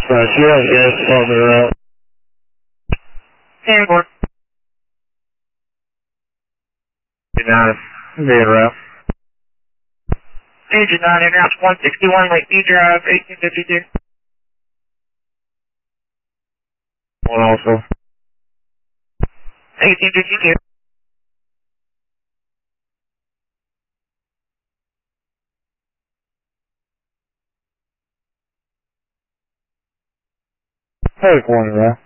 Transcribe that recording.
Sierra Gas Department route. Airborne. 9, being route. Agent 9, in route 161, Lakeview Drive, 1852. One also. 1852. Take one route.